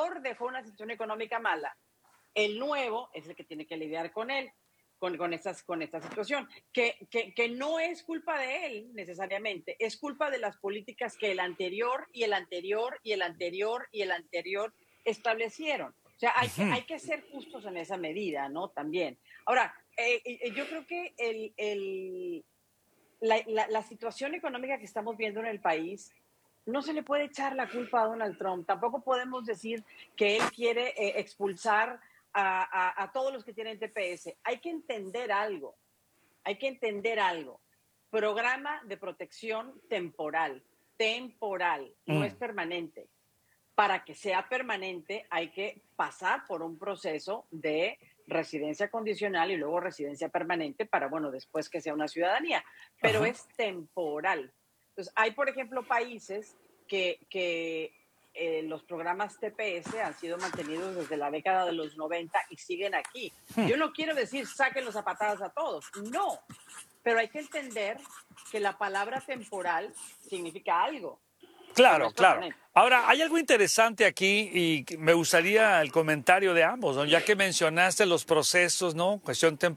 anterior dejó una situación económica mala. El nuevo es el que tiene que lidiar con él, con esta situación, que no es culpa de él necesariamente, es culpa de las políticas que el anterior y el anterior y el anterior y el anterior establecieron. O sea, hay que ser justos en esa medida, ¿no? También. Ahora, yo creo que la situación económica que estamos viendo en el país no se le puede echar la culpa a Donald Trump. Tampoco podemos decir que él quiere expulsar a todos los que tienen TPS. Hay que entender algo. Programa de protección temporal, no es permanente. Para que sea permanente hay que pasar por un proceso de residencia condicional y luego residencia permanente para, bueno, después que sea una ciudadanía, pero es temporal. Entonces, hay, por ejemplo, países que los programas TPS han sido mantenidos desde la década de los 90 y siguen aquí. Yo no quiero decir sáquenlos a patadas a todos, no, pero hay que entender que la palabra temporal significa algo. Claro, claro. Ahora, hay algo interesante aquí y me gustaría el comentario de ambos, ¿no? Ya que mencionaste los procesos, ¿no? Cuestión temporal.